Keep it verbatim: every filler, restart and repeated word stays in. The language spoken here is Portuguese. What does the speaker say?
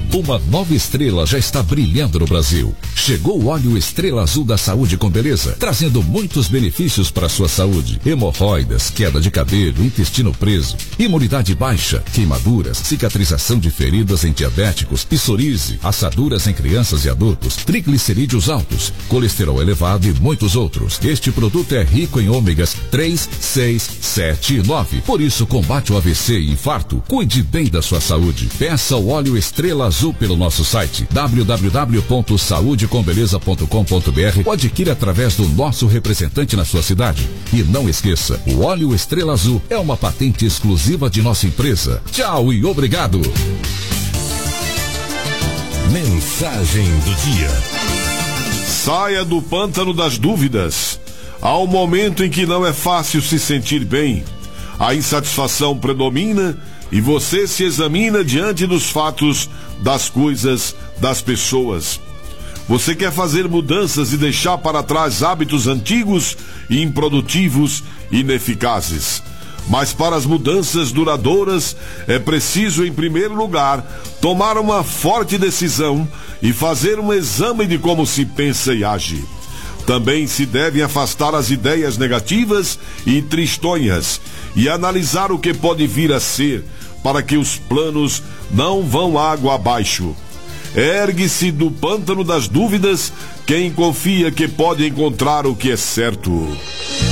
Uma nova estrela já está brilhando no Brasil. Chegou o óleo Estrela Azul da Saúde com Beleza, trazendo muitos benefícios para a sua saúde. Hemorroidas, queda de cabelo, intestino preso, imunidade baixa, queimaduras, cicatrização de feridas em diabéticos, psoríase, assaduras em crianças e adultos, triglicerídeos altos, colesterol elevado e muitos outros. Este produto é rico em ômegas três, seis, sete e nove. Por isso, combate o A V C e infarto. Cuide bem da sua saúde. Peça o óleo Estrela Azul pelo nosso site w w w ponto saúde com beleza ponto com ponto b r ou adquira através do nosso representante na sua cidade. E não esqueça, o óleo Estrela Azul é uma patente exclusiva de nossa empresa. Tchau e obrigado. Mensagem do dia. Saia do pântano das dúvidas. Há um momento em que não é fácil se sentir bem. A insatisfação predomina e você se examina diante dos fatos, das coisas, das pessoas. Você quer fazer mudanças e deixar para trás hábitos antigos, improdutivos e ineficazes. Mas para as mudanças duradouras, é preciso, em primeiro lugar, tomar uma forte decisão e fazer um exame de como se pensa e age. Também se devem afastar as ideias negativas e tristonhas e analisar o que pode vir a ser, para que os planos não vão água abaixo. Ergue-se do pântano das dúvidas quem confia que pode encontrar o que é certo.